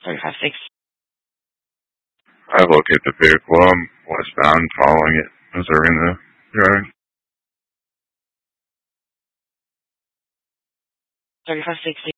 3560. I locate the vehicle. I'm westbound, following it observing the driving. 3560.